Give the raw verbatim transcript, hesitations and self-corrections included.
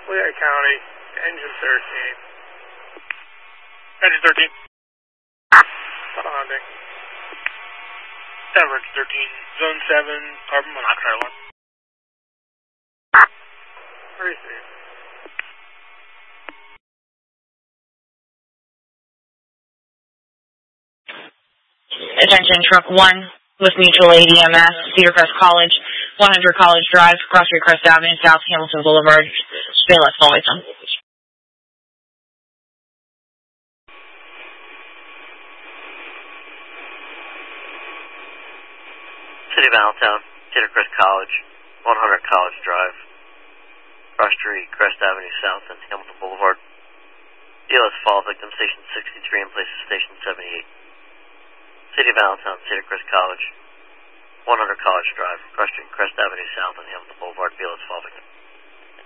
Lehigh County, engine thirteen. Engine thirteen. What a Hyundai. Average thirteen, zone seven, carbon monoxide alarm. Receive. Attention, truck one with Mutual Aid E M S, Cedar Crest College, one hundred College Drive, Cross Crest Avenue, South Hamilton Boulevard, Bailiff Fullerton. City of Allentown, Cedar Crest College, one hundred College Drive, Cross Street, Crest Avenue South, and Hamilton Boulevard. D L S fall victim station sixty-three in place of station seventy-eight. City of Allentown, Cedar Crest College, one hundred College Drive, Cross Street, Crest Avenue South, and Hamilton Boulevard. D L S fall victim.